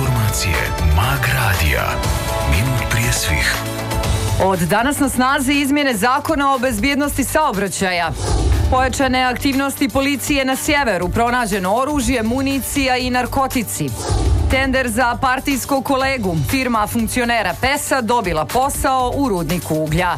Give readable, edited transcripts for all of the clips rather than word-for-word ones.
informacije. Mag radija. Minut prije svih. Od danas na snazi izmjene Zakona o bezbjednosti saobraćaja. Pojačane aktivnosti policije na sjeveru, pronađeno oružje, municija i narkotici. Tender za partijskog kolegu, firma funkcionera PES-a dobila posao u rudniku uglja.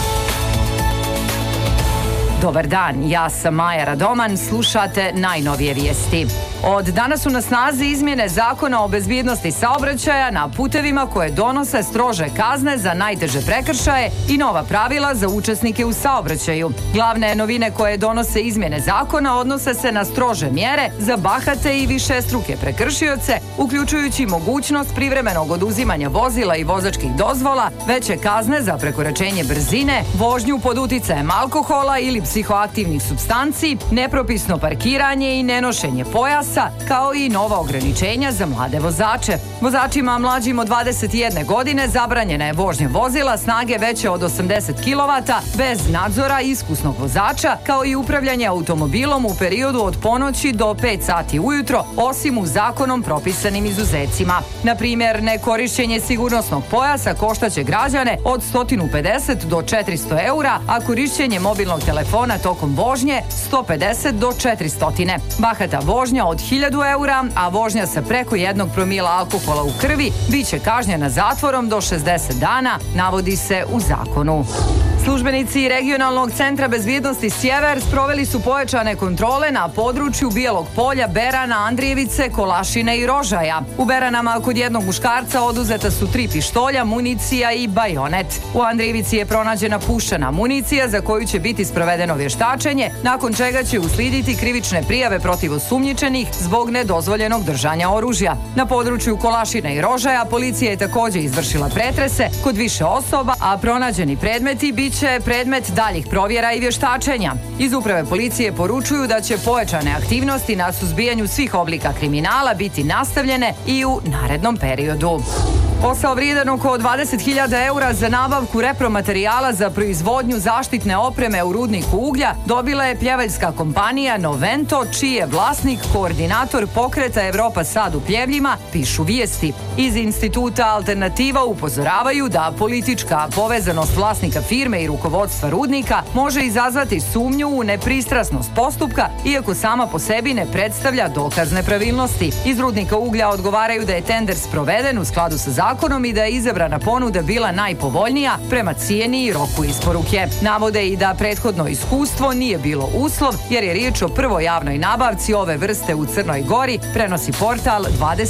Dobar dan, ja sam Maja Radoman, slušate najnovije vijesti. Od danas su na snazi izmjene Zakona o bezbjednosti saobraćaja na putevima koje donose strože kazne za najteže prekršaje i nova pravila za učesnike u saobraćaju. Glavne novine koje donose izmjene zakona odnose se na strože mjere za bahate i višestruke prekršioce, uključujući mogućnost privremenog oduzimanja vozila i vozačkih dozvola, veće kazne za prekoračenje brzine, vožnju pod uticajem alkohola ili psihoaktivnih supstanci, nepropisno parkiranje i nenošenje pojasa, kao i nova ograničenja za mlade vozače. Vozačima mlađim od 21 godine zabranjena je vožnja vozila snage veće od 80 kW bez nadzora iskusnog vozača, kao i upravljanje automobilom u periodu od ponoći do 5 sati ujutro, osim u zakonom propisanim izuzecima. Na primjer, nekorišćenje sigurnosnog pojasa koštaće građane od 150 do 400 eura, a korišćenje mobilnog telefona tokom vožnje 150 do 400. Bahata vožnja od 1000 eura, a vožnja sa preko 1 promila alkohola u krvi biće kažnjena zatvorom do 60 dana, navodi se u zakonu. Službenici Regionalnog centra bezbjednosti Sjever sproveli su pojačane kontrole na području Bijelog polja, Berana, Andrijevice, Kolašine i Rožaja. U Beranama kod jednog muškarca oduzeta su 3 pištolja, municija i bajonet. U Andrijevici je pronađena puščana municija za koju će biti sprovedeno vještačenje, nakon čega će uslijediti krivične prijave protiv osumnjičenih zbog nedozvoljenog držanja oružja. Na području Kolašine i Rožaja policija je također izvršila pretrese kod više osoba, a pronađeni predmeti biće predmet daljih provjera i vještačenja. Iz uprave policije poručuju da će pojačane aktivnosti na suzbijanju svih oblika kriminala biti nastavljene i u narednom periodu. Posao vrijedan oko 20.000 eura za nabavku repromaterijala za proizvodnju zaštitne opreme u rudniku uglja dobila je pljevaljska kompanija Novento, čiji je vlasnik koordinator pokreta Evropa Sad u Pljevljima, pišu vijesti. Iz instituta Alternativa upozoravaju da politička povezanost vlasnika firme i rukovodstva rudnika može izazvati sumnju u nepristrasnost postupka, iako sama po sebi ne predstavlja dokaz nepravilnosti. Iz rudnika uglja odgovaraju da je tender sproveden u skladu sa zakonom i da je izabrana ponuda bila najpovoljnija prema cijeni i roku isporuke. Navode i da prethodno iskustvo nije bilo uslov, jer je riječ o prvoj javnoj nabavci ove vrste u Crnoj Gori, prenosi portal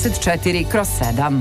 24/7.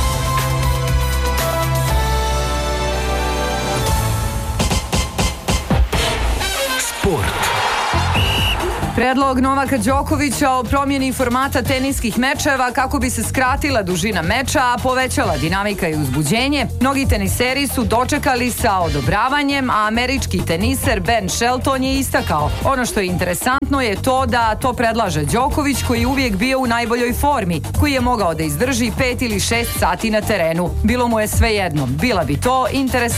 Sport. Predlog Novaka Đokovića o promjeni formata teniskih mečeva kako bi se skratila dužina meča, a povećala dinamika i uzbuđenje, mnogi teniseri su dočekali sa odobravanjem, a američki teniser Ben Shelton je istakao. Ono što je interesantno je to da to predlaže Đoković, koji je uvijek bio u najboljoj formi, koji je mogao da izdrži 5 ili 6 sati na terenu. Bilo mu je svejedno, bila bi to interesantno